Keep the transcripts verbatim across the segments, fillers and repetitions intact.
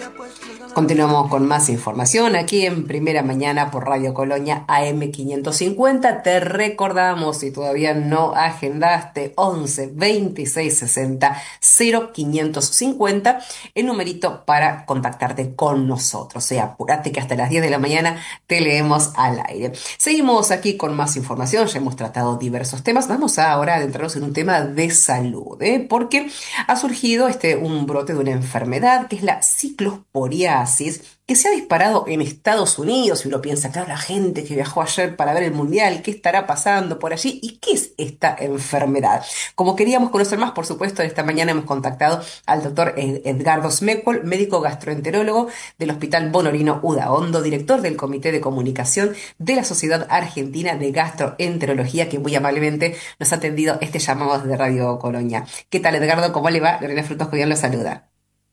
Continuamos con más información aquí en Primera Mañana por Radio Colonia A M quinientos cincuenta. Te recordamos, si todavía no agendaste, once veintiséis sesenta cero quinientos cincuenta, el numerito para contactarte con nosotros. O sea, apúrate que hasta las diez de la mañana te leemos al aire. Seguimos aquí con más información, ya hemos tratado diversos temas. Vamos a ahora adentrarnos en un tema de salud, ¿eh? Porque ha surgido este, un brote de una enfermedad que es la ciclosporiasis, que se ha disparado en Estados Unidos. Y uno piensa, claro, la gente que viajó ayer para ver el Mundial, ¿qué estará pasando por allí? ¿Y qué es esta enfermedad? Como queríamos conocer más, por supuesto, esta mañana hemos contactado al doctor Edgardo Smecol, médico gastroenterólogo del Hospital Bonorino Udaondo, director del Comité de Comunicación de la Sociedad Argentina de Gastroenterología, que muy amablemente nos ha atendido este llamado desde Radio Colonia. ¿Qué tal, Edgardo? ¿Cómo le va? Lorena Frutos Codián lo saluda.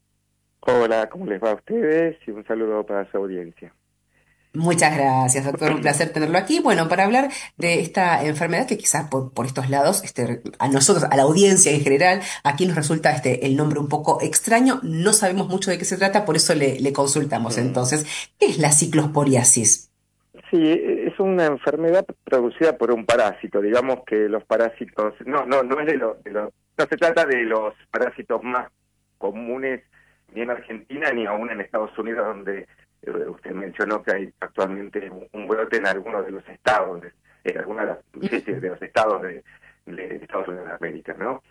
Hola, ¿cómo les va a ustedes? Y un saludo para su audiencia. Muchas gracias, doctor. Un placer tenerlo aquí. Bueno, para hablar de esta enfermedad que quizás por, por estos lados, este, a nosotros, a la audiencia en general, aquí nos resulta este, el nombre un poco extraño. No sabemos mucho de qué se trata, por eso le, le consultamos. Mm. Entonces, ¿qué es la ciclosporiasis? Sí, es una enfermedad producida por un parásito. Digamos que los parásitos, no, no, no es de los, de los, no se trata de los parásitos más comunes ni en Argentina ni aún en Estados Unidos, donde eh, usted mencionó que hay actualmente un, un brote en algunos de los estados, de- en algunos de, las- sí, sí, de los estados de, de Estados Unidos de América, ¿no?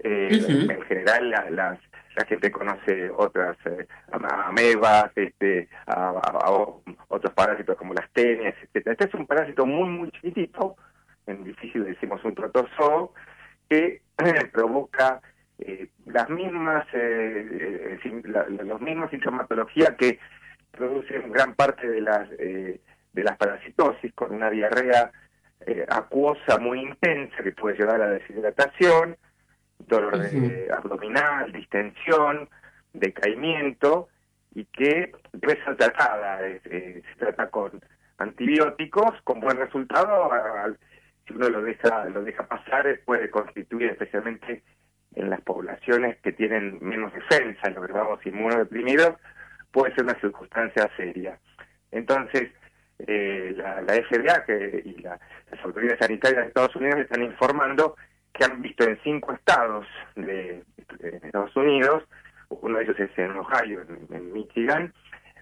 Eh, Ujú, en general, la, las, la gente conoce otras eh, am- amebas, este, a, a- a otros parásitos como las tenias, etcétera. Este es un parásito muy, muy chiquitito, en difícil decimos un protozoo, que provoca eh, las mismas, eh, eh, sim- la, la- los mismos sintomatología que producen gran parte de las eh, de las parasitosis, con una diarrea eh, acuosa muy intensa que puede llevar a la deshidratación, dolor ujú, de abdominal, distensión, decaimiento, y que debe ser tratada. Eh, eh, se trata con antibióticos, con buen resultado. A- a- si uno lo deja, lo deja pasar, eh, puede constituir, especialmente en las poblaciones que tienen menos defensa, los que llamamos inmunodeprimidos, puede ser una circunstancia seria. Entonces, eh, la, la F D A que, y la- las autoridades sanitarias de Estados Unidos están informando que han visto en cinco estados de, de Estados Unidos, uno de ellos es en Ohio, en, en Michigan,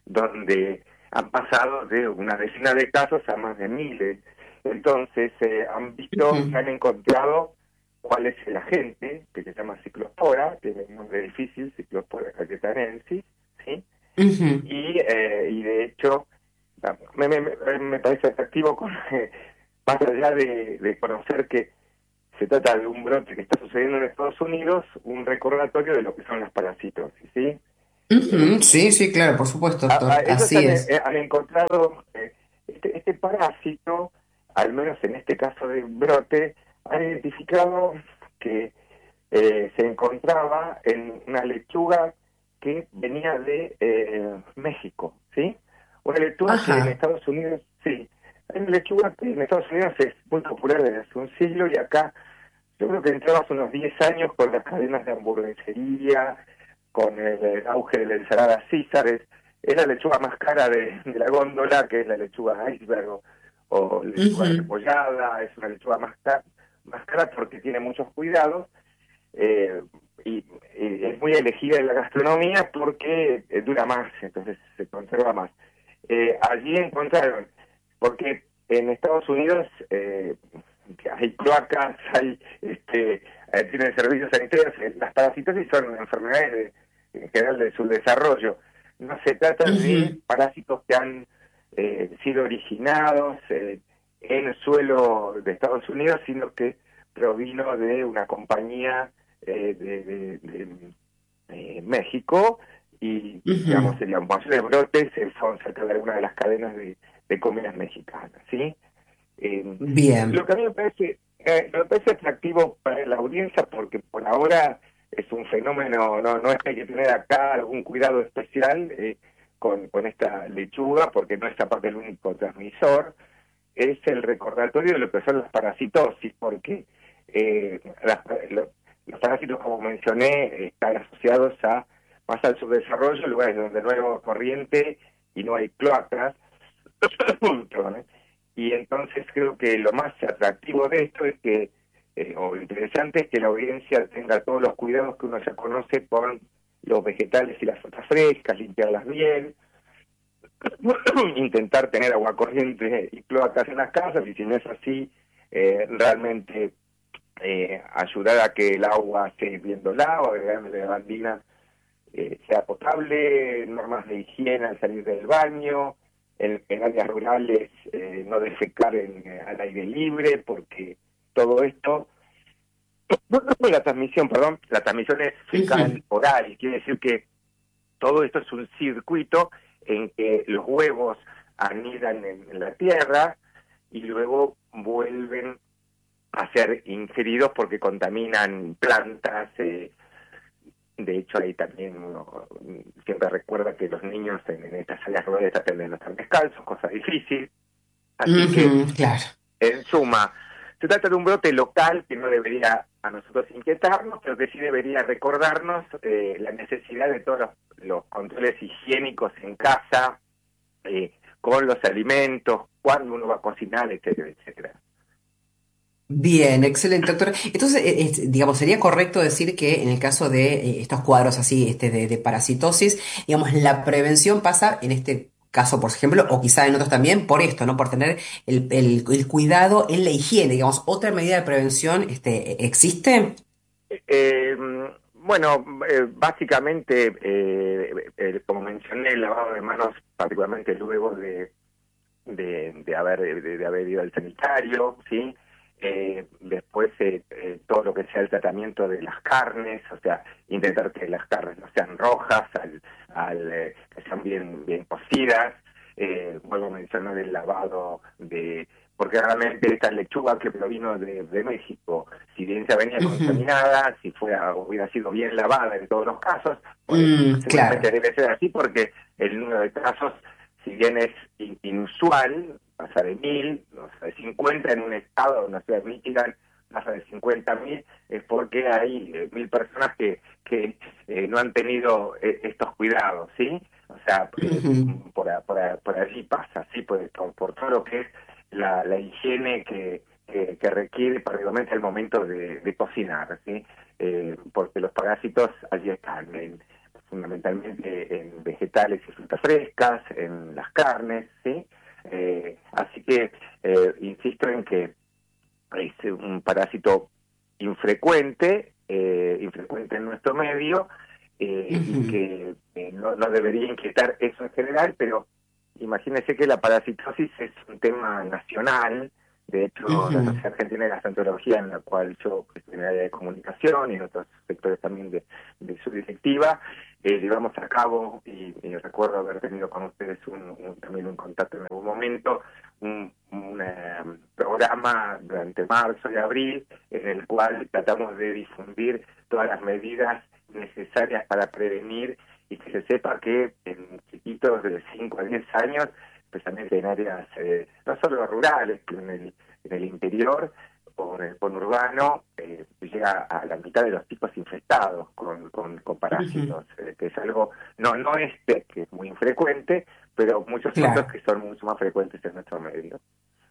donde han pasado de una decena de casos a más de miles. Entonces, eh, han visto, ujú, han encontrado cuál es el agente, que se llama ciclospora, tiene un nombre difícil, ciclospora cayetanensis, ¿sí? ujú. Y, eh, y de hecho, me, me, me me parece atractivo con, eh, más allá de, de conocer que se trata de un brote que está sucediendo en Estados Unidos, un recordatorio de lo que son las parasitosis, ¿sí? Ujú, Eh, sí, sí, claro, por supuesto, a- a- doctor. ellos Así han, es. eh, han encontrado eh, este, este parásito, al menos en este caso de brote, han identificado que eh, se encontraba en una lechuga que venía de eh, México, ¿sí? Una lechuga que en Ajá. Estados Unidos, sí, hay una lechuga que en Estados Unidos es muy popular desde hace un siglo y acá yo creo que entramos hace unos diez años con las cadenas de hamburguesería, con el, el auge de la ensalada César. Es, es la lechuga más cara de, de la góndola, que es la lechuga iceberg o, o lechuga Ujú, repollada. Es una lechuga más, ca- más cara porque tiene muchos cuidados eh, y, y es muy elegida en la gastronomía porque eh, dura más, entonces se conserva más. Eh, allí encontraron, porque en Estados Unidos eh, hay cloacas, hay este, eh, tienen servicios sanitarios, eh, las parasitosis son enfermedades de, en general de su desarrollo. No se trata de ujú, parásitos que han eh, sido originados eh, en el suelo de Estados Unidos, sino que provino de una compañía eh, de, de, de, eh, México y, digamos, ujú. los mayores brotes eh, son cerca de alguna de las cadenas de, de comidas mexicanas, ¿sí? Eh, lo Bien. que a mí me parece, eh, me parece atractivo para la audiencia porque por ahora es un fenómeno, no, no es que hay que tener acá algún cuidado especial eh, con, con esta lechuga porque no es aparte el único transmisor, es el recordatorio de lo que son las parasitosis, porque eh, las- lo- los parásitos, como mencioné, están asociados a más al subdesarrollo, lugares donde no hay agua corriente y no hay cloacas. Perdón, ¿eh? Y entonces creo que lo más atractivo de esto es que, eh, o interesante, es que la audiencia tenga todos los cuidados que uno ya conoce con los vegetales y las frutas frescas, limpiarlas bien, intentar tener agua corriente y cloacas en las casas, y si no es así, eh, realmente eh, ayudar a que el agua esté hirviéndola o agregarle lavandina eh, sea potable, normas de higiene al salir del baño, en, en áreas rurales eh, no defecar en, eh, al aire libre, porque todo esto, la transmisión, perdón, la transmisión es fecal Ujú. oral, quiere decir que todo esto es un circuito en que los huevos anidan en, en la tierra y luego vuelven a ser ingeridos porque contaminan plantas. Eh, de hecho, ahí también uno siempre recuerda que los niños en, en estas áreas rurales tratan de no estar descalzos, cosa difícil. Así que, Ujú, claro. en suma, se trata de un brote local que no debería a nosotros inquietarnos, pero que sí debería recordarnos eh, la necesidad de todos los, los controles higiénicos en casa, eh, con los alimentos, cuándo uno va a cocinar, etcétera, etcétera. Bien, excelente, doctor. Entonces, eh, es- digamos, sería correcto decir que en el caso de eh, estos cuadros así, este, de, de parasitosis, digamos, la prevención pasa en este caso, por ejemplo, o quizá en otros también, por esto, ¿no? Por tener el, el- el cuidado en la higiene, digamos, otra medida de prevención, este, ¿existe? Eh, bueno, eh, básicamente, eh, eh, como mencioné, el lavado de manos, particularmente luego de, de, de haber de, de haber ido al sanitario, ¿sí? Eh, después eh, eh, todo lo que sea el tratamiento de las carnes, o sea, intentar que las carnes no sean rojas, al, al, eh, que sean bien, bien cocidas. Eh, vuelvo a mencionar el lavado de, porque realmente esta lechuga que provino de, de México, si bien ya venía Ujú. contaminada, si fuera hubiera sido bien lavada en todos los casos, pues Mm, seguramente claro. debe ser así, porque el número de casos, si bien es in- inusual, pasa de mil, no sé, de cincuenta en un estado, en una ciudad de Michigan, pasa de cincuenta mil, es porque hay eh, mil personas que, que eh, no han tenido eh, estos cuidados, ¿sí? O sea, eh, Ujú. por, a- por, a- por allí pasa, ¿sí? Por, por, por todo lo que es la, la higiene que, que, que requiere particularmente el momento de, de cocinar, ¿sí? Eh, porque los parásitos allí están, en, fundamentalmente en vegetales y frutas frescas, en las carnes, ¿sí? Eh, así que eh, insisto en que es un parásito infrecuente, eh, infrecuente en nuestro medio, eh, y Ujú. que eh, no, no debería inquietar eso en general, pero imagínense que la parasitosis es un tema nacional. De hecho, la Ujú. Sociedad Argentina de Gastroenterología, en la cual yo estoy en el área de comunicación y en otros sectores también de, de su directiva, eh, llevamos a cabo, y, y recuerdo haber tenido con ustedes un, un, también un contacto en algún momento, un, un eh, programa durante marzo y abril en el cual tratamos de difundir todas las medidas necesarias para prevenir, y que se sepa que en chiquitos de cinco a diez años, especialmente en áreas eh, no solo rurales, pero en el, en el interior o en el conurbano, eh, llega a la mitad de los tipos infectados con, con, con Ujú. parásitos, eh, que es algo, no, no este, que es muy infrecuente, pero muchos otros Claro. que son mucho más frecuentes en nuestro medio.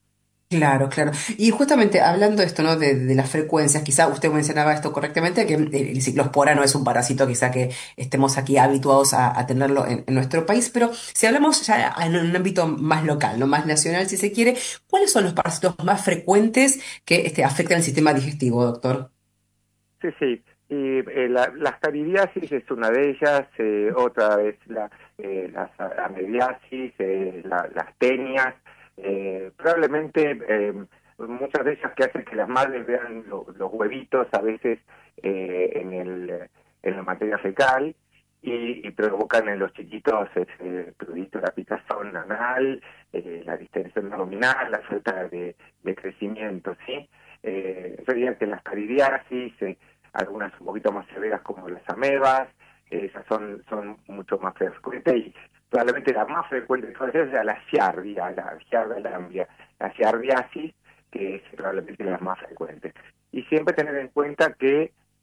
Claro, claro. Y justamente hablando de esto, ¿no? De, de las frecuencias, quizá usted mencionaba esto correctamente, que el, el ciclospora no es un parásito quizá que estemos aquí habituados a, a tenerlo en, en nuestro país, pero si hablamos ya en un ámbito más local, ¿no? Más nacional, si se quiere, ¿cuáles son los parásitos más frecuentes que este, afectan el sistema digestivo, doctor? Sí, sí. Y eh, la, la caridiasis es una de ellas, eh, otra es la, eh, las amebiasis, eh, la- las tenias, eh, probablemente eh, muchas de ellas que hacen que las madres vean lo- los huevitos a veces eh, en, el, en la materia fecal, y, y provocan en los chiquitos ese prurito, la picazón anal, eh, la distensión abdominal, la falta de, de crecimiento, ¿sí? Eh, yo diría que las caridiasis, eh, algunas un poquito más severas como las amebas, eh, esas son, son mucho más frecuentes, y probablemente la más frecuente de todas ellas es la giardia, la giardia lamblia, la giardiasis, que es probablemente la más frecuente. Y siempre tener en cuenta que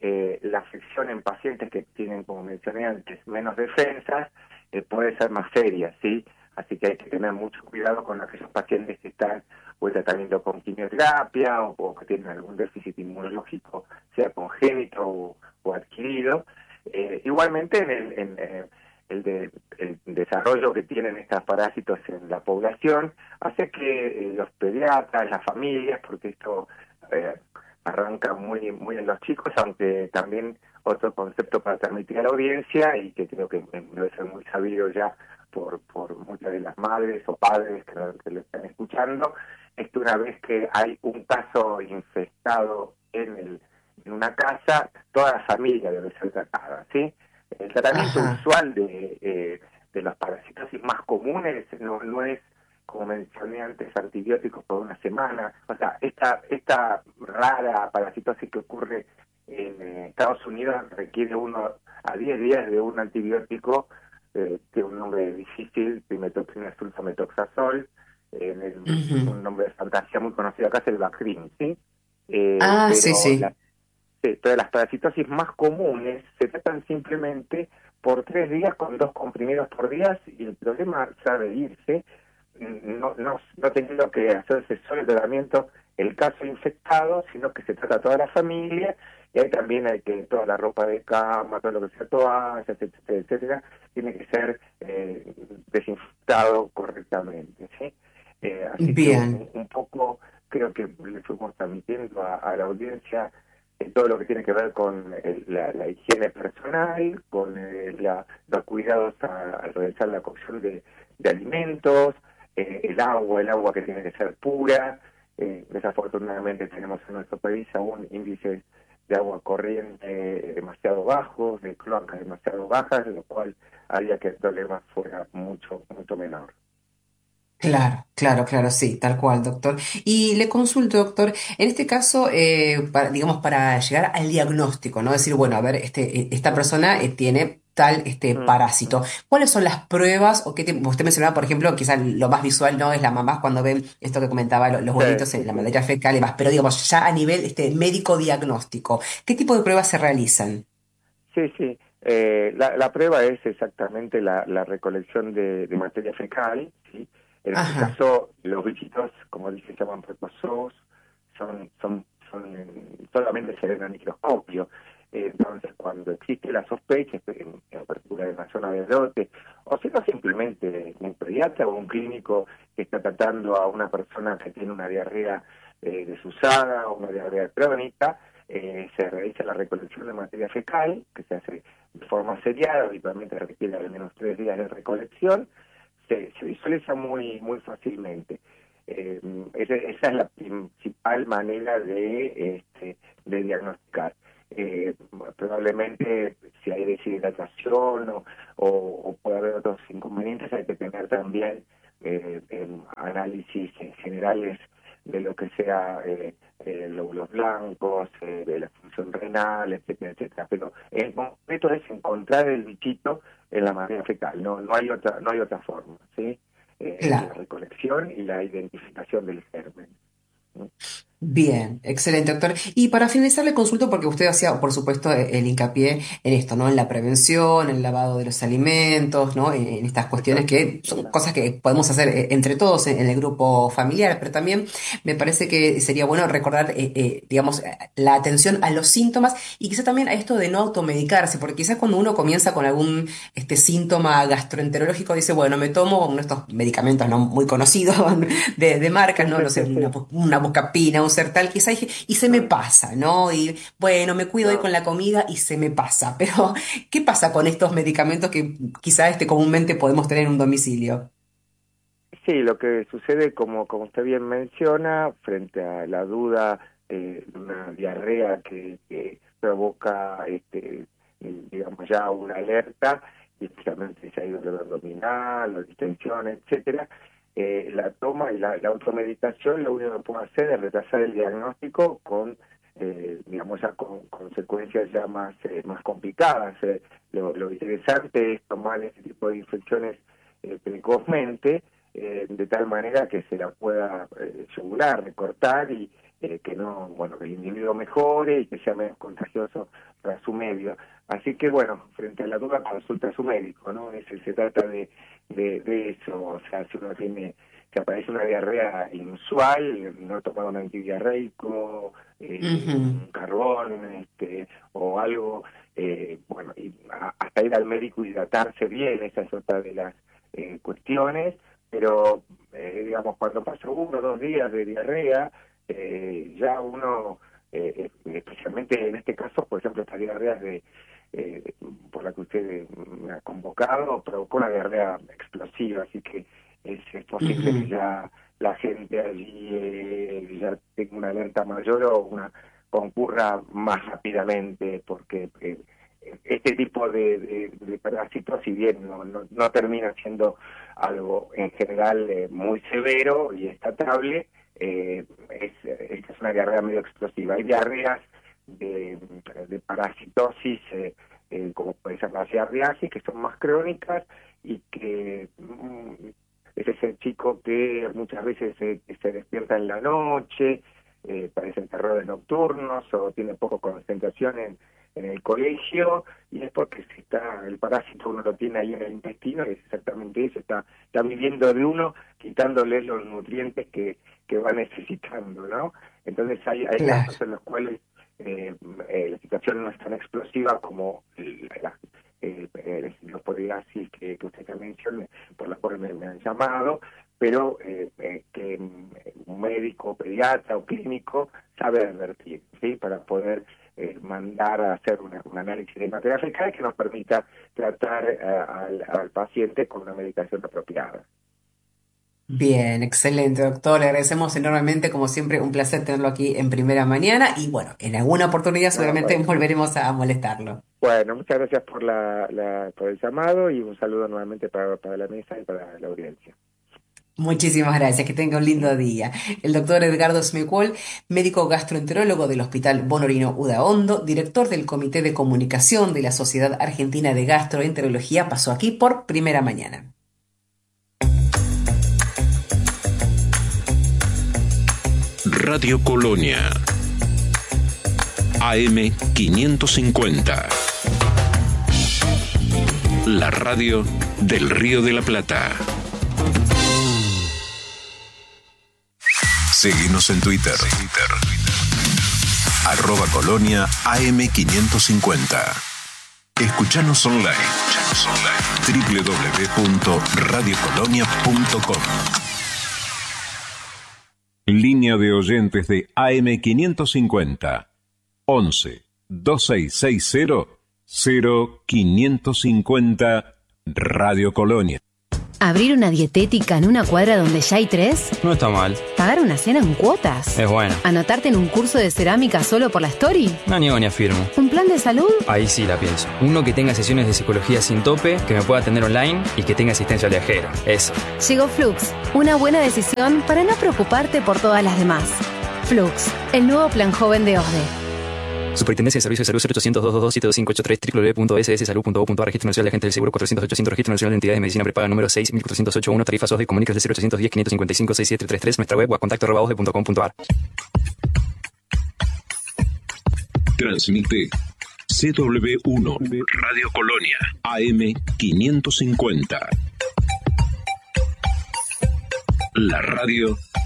eh, la afección en pacientes que tienen, como mencioné antes, menos defensas, eh, puede ser más seria, ¿sí? Así que hay que tener mucho cuidado con aquellos pacientes que están o en tratamiento con quimioterapia o, o que tienen algún déficit inmunológico, sea congénito o, o adquirido. Eh, igualmente, en el, en, eh, el, de, el desarrollo que tienen estos parásitos en la población hace que eh, los pediatras, las familias, porque esto eh, arranca muy, muy en los chicos, aunque también otro concepto para transmitir a la audiencia y que creo que debe ser muy sabido ya por, por muchas de las madres o padres que lo, que lo están escuchando, es que una vez que hay un caso infectado en, el, en una casa, toda la familia debe ser tratada, ¿sí? El tratamiento Ajá, usual de, eh, de las parasitosis más comunes no, no es, como mencioné antes, antibióticos por una semana. O sea, esta, esta rara parasitosis que ocurre en eh, Estados Unidos requiere uno a diez días de un antibiótico, eh, que es un nombre difícil, primetoxina sulfametoxazol, en el, ujú. un nombre de fantasía muy conocido acá es el Bactrim, ¿sí? Eh, Ah, sí, pero la, sí. sí, pero las parasitosis más comunes se tratan simplemente por tres días con dos comprimidos por día y el problema sabe irse, no, no, no teniendo que hacerse solo el tratamiento el caso infectado, sino que se trata a toda la familia y ahí también hay que toda la ropa de cama, todo lo que sea toallas, etcétera, etcétera, tiene que ser eh, desinfectado correctamente, ¿sí? Eh, así que un, Bien. un poco creo que le fuimos transmitiendo a, a la audiencia eh, todo lo que tiene que ver con el- la, la higiene personal, con eh, la- los cuidados a- al realizar la cocción de, de alimentos, eh, el agua, el agua que tiene que ser pura. Eh, desafortunadamente tenemos en nuestro país aún índices de agua corriente demasiado bajos, de cloacas demasiado bajas, lo cual haría que el problema fuera mucho, mucho menor. Claro, claro, claro, sí, tal cual, doctor. Y le consulto, doctor, en este caso, eh, para- digamos, para llegar al diagnóstico, ¿no? Decir, bueno, a ver, este, eh, esta persona eh, tiene tal este Mm, parásito. mm. ¿Cuáles son las pruebas o qué tipo? Usted mencionaba, por ejemplo, quizás lo más visual no es la mamá cuando ven esto que comentaba, lo- los Sí, bolitos sí, en la sí. materia fecal y demás, pero digamos, ya a nivel este, médico diagnóstico, ¿qué tipo de pruebas se realizan? Sí, sí. Eh, la, la prueba es exactamente la, la recolección de, de materia fecal, ¿sí? En este Ajá, caso, los bichitos, como dije, se llaman protozoos, son, son, son eh, solamente se ven a microscopio. Eh, entonces, cuando existe la sospecha, en, en particular en la zona de brote, o si no simplemente un pediatra o un clínico que está tratando a una persona que tiene una diarrea eh, desusada o una diarrea crónica, eh, se realiza la recolección de materia fecal, que se hace de forma seriada, habitualmente requiere al menos tres días de recolección, se, se visualiza muy, muy fácilmente. Eh, esa, esa es la principal manera de, este, de diagnosticar. Eh, probablemente si hay deshidratación o, o, o puede haber otros inconvenientes, hay que tener también eh, em, análisis generales de lo que sea eh, eh, lóbulos blancos, eh, de la función renal, etcétera, etcétera. Pero en concreto es encontrar el bichito en la materia fecal, no, no hay otra, no hay otra forma, ¿sí? Eh, la claro. recolección y la identificación del germen. ¿Sí? Bien, excelente, doctor. Y para finalizar, le consulto porque usted hacía, por supuesto, e- el hincapié en esto, ¿no? En la prevención, en el lavado de los alimentos, ¿no? En, en estas cuestiones Exacto, que son cosas exacto. que podemos hacer eh, entre todos en, en el grupo familiar, pero también me parece que sería bueno recordar, eh, eh, digamos, eh, la atención a los síntomas y quizá también a esto de no automedicarse, porque quizás cuando uno comienza con algún este, síntoma gastroenterológico, dice, bueno, me tomo uno de estos medicamentos no muy conocidos de, de Sí, marcas, ¿no? sí, No sé, sí, una, sí. bu- una buscapina, un Sertal, quizá, y, y se me Mm, pasa, ¿no? Y bueno, me cuido ahí no. con la comida y se me pasa. Pero, ¿qué pasa con estos medicamentos que quizá este, comúnmente podemos tener en un domicilio? Sí, lo que sucede, como, como usted bien menciona, frente a la duda eh, de una diarrea que, que provoca, este, eh, digamos, ya una alerta, y especialmente si hay dolor abdominal o distensión, etcétera, eh, la toma y la, la automedicación lo único que puede hacer es retrasar el diagnóstico con, eh, digamos, ya con consecuencias ya más, eh, más complicadas. Eh, lo, lo interesante es tomar este tipo de infecciones eh, precozmente, eh, de tal manera que se la pueda eh, yugular, recortar y, eh, que no, bueno, que el individuo mejore y que sea menos contagioso para su medio. Así que, bueno, frente a la duda, consulta a su médico, ¿no? Es, se trata de, de, de eso, o sea, si uno tiene, que aparece una diarrea inusual, no tomar un antidiarreico, eh, Ujú. un carbón, este, o algo, eh, bueno, y a, hasta ir al médico y hidratarse bien, esa es otra de las eh, cuestiones, pero, eh, digamos, cuando pasa uno o dos días de diarrea, eh, ya uno, eh, especialmente en este caso, por ejemplo, estas diarreas de Eh, por la que usted me ha convocado, provocó una diarrea explosiva, así que es, es posible Ujú. que ya la gente allí eh, ya tenga una alerta mayor o una concurra más rápidamente, porque eh, este tipo de, de, de parásitos, si bien no, no, no termina siendo algo en general eh, muy severo y es tratable, eh, es, esta es una diarrea medio explosiva. Hay diarreas de, de parasitosis, eh, eh, como puede ser la giardiasis, que son más crónicas y que mm, es ese chico que muchas veces se, se despierta en la noche, eh, padecen terrores nocturnos o tiene poca concentración en, en el colegio, y es porque si está el parásito uno lo tiene ahí en el intestino, y es exactamente eso, está, está viviendo de uno, quitándole los nutrientes que, que va necesitando, ¿no? Entonces hay, hay Claro. casos en los cuales Eh, eh, la situación no es tan explosiva como la, eh, eh, los psoriasis que, que usted también menciona, por la cual me, me han llamado, pero eh, eh, que un médico, pediatra o clínico sabe advertir, ¿sí? Para poder eh, mandar a hacer una, un análisis de materia fecal que nos permita tratar eh, al, al paciente con una medicación apropiada. Bien, excelente, doctor. Le agradecemos enormemente, como siempre, un placer tenerlo aquí en primera mañana y bueno, en alguna oportunidad No, seguramente bueno. volveremos a molestarlo. Bueno, muchas gracias por la, la por el llamado y un saludo nuevamente para, para la mesa y para la audiencia. Muchísimas gracias, que tenga un lindo día. El doctor Edgardo Smekuol, médico gastroenterólogo del Hospital Bonorino Udaondo, director del Comité de Comunicación de la Sociedad Argentina de Gastroenterología, pasó aquí por primera mañana. Radio Colonia, A M quinientos cincuenta, la radio del Río de la Plata. Seguinos en Twitter, arroba Colonia A M quinientos cincuenta. Escuchanos online, doble u doble u doble u punto radio colonia punto com. Línea de oyentes de A M quinientos cincuenta, once, dos seis seis cero, cero quinientos cincuenta, Radio Colonia. ¿Abrir una dietética en una cuadra donde ya hay tres? No está mal. ¿Pagar una cena en cuotas? Es bueno. ¿Anotarte en un curso de cerámica solo por la story? No niego ni afirmo. ¿Un plan de salud? Ahí sí la pienso. Uno que tenga sesiones de psicología sin tope, que me pueda atender online y que tenga asistencia al viajero. Eso. Llegó Flux, una buena decisión para no preocuparte por todas las demás. Flux, el nuevo plan joven de O S D E. Superintendencia de Servicios de Salud cero ochocientos, doscientos veintidós, siete dos cinco ocho tres, doble u doble u doble u punto s s salud punto go punto a r, Registro Nacional de Agentes del Seguro cuatrocientos ochocientos, Registro Nacional de Entidades de Medicina Prepaga número seis mil cuatrocientos ochenta y uno, tarifas O S D E, comunicas de cero ochocientos diez, quinientos cincuenta y cinco, sesenta y siete treinta y tres, nuestra web o a contacto arroba osde punto com punto a r. Transmite C W uno, Radio Colonia, A M quinientos cincuenta. La radio